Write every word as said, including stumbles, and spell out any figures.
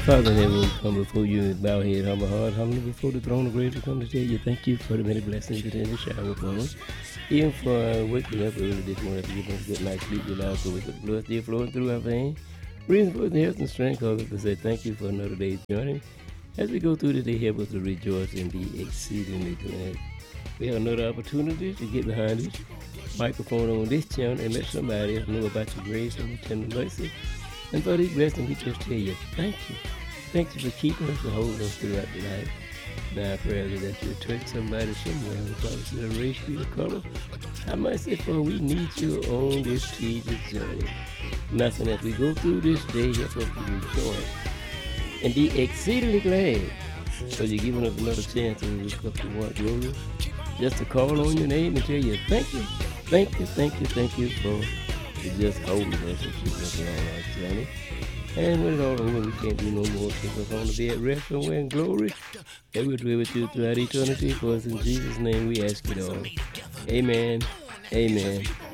Father in heaven, we come before you with bowed head, humble heart, humbly before the throne of grace. We come to tell you thank you for the many blessings you continue to shower upon us. Even for uh, waking up early this morning to give us a good night's sleep, you allow us to wake up blood still flowing through our veins. Reason for the health and strength, cause us to say thank you for another day's journey. As we go through the day, help us to rejoice and be exceedingly glad. We have another opportunity to get behind this microphone on this channel and let somebody else know about your grace and your tender mercy. And for these blessings, we just tell you thank you. Thank you for keeping us and holding us throughout the night. Now I pray that you touch somebody somewhere, regardless of the race, creed, or color. I must say, for we need you on this tedious journey. Nothing as we go through this day, help us to rejoice and be exceedingly glad. So you're giving us another chance to look up to what glory, just to call on your name and tell you thank you, thank you, thank you, thank you for just holding us and keeping us on our journey. And when it's all over, we can't do no more. Take us on to be at rest somewhere in glory. And we'll dwell with you throughout eternity. For us in Jesus' name we ask it all. Amen. Amen.